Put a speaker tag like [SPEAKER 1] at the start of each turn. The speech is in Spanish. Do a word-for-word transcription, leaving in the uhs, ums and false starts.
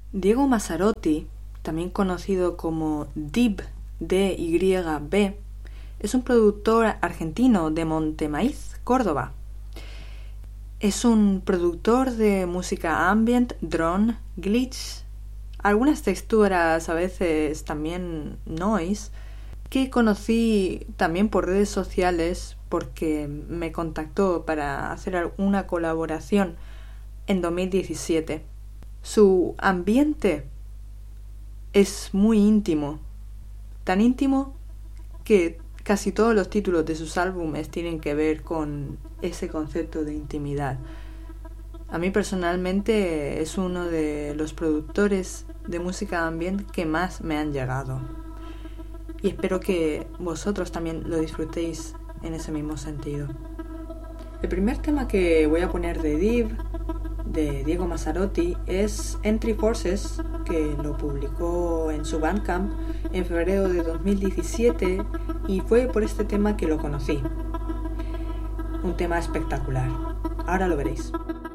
[SPEAKER 1] Diego Mazzarotti, también conocido como Dib, D Y B, es un productor argentino de Montemaíz, Córdoba. Es un productor de música ambient, drone, glitch, algunas texturas, a veces también noise, que conocí también por redes sociales porque me contactó para hacer una colaboración en dos mil diecisiete. Su ambiente es muy íntimo, tan íntimo que casi todos los títulos de sus álbumes tienen que ver con ese concepto de intimidad. A mí personalmente es uno de los productores de música ambient que más me han llegado. Y espero que vosotros también lo disfrutéis en ese mismo sentido. El primer tema que voy a poner de Dib, de Diego Mazzarotti, es Entry Forces, que lo publicó en su Bandcamp en febrero de dos mil diecisiete y fue por este tema que lo conocí. Un tema espectacular. Ahora lo veréis.